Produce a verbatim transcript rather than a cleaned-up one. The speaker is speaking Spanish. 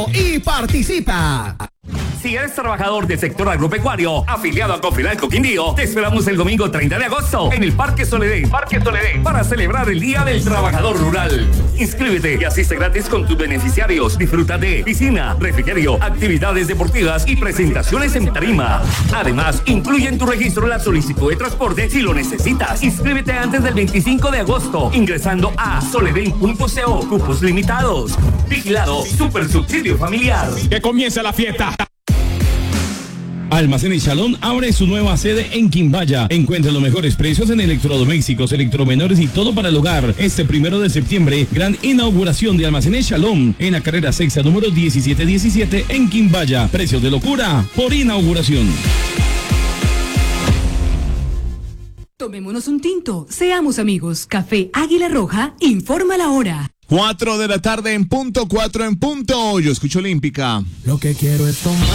y participa. Si eres trabajador del sector agropecuario, afiliado a Cofinalco Quindío, te esperamos el domingo treinta de agosto en el Parque Soledad, Parque Soledad, para celebrar el Día del Trabajador Rural. Inscríbete y asiste gratis con tus beneficiarios. Disfruta de piscina, refrigerio, actividades deportivas y presentaciones en tarima. Además, incluye en tu registro la solicitud de transporte si lo necesitas. Inscríbete antes del veinticinco de agosto ingresando a soledad punto co. Cupos limitados. Vigilado Super Subsidio Familiar. ¡Que comience la fiesta! Almacenes Shalom abre su nueva sede en Quimbaya. Encuentra los mejores precios en electrodomésticos, electromenores y todo para el hogar. Este primero de septiembre, gran inauguración de Almacenes Shalom en la carrera sexta número diecisiete diecisiete en Quimbaya. Precios de locura por inauguración. Tomémonos un tinto, seamos amigos. Café Águila Roja informa la hora. Cuatro de la tarde en punto, cuatro en punto. Yo escucho Olímpica. Lo que quiero es tomar.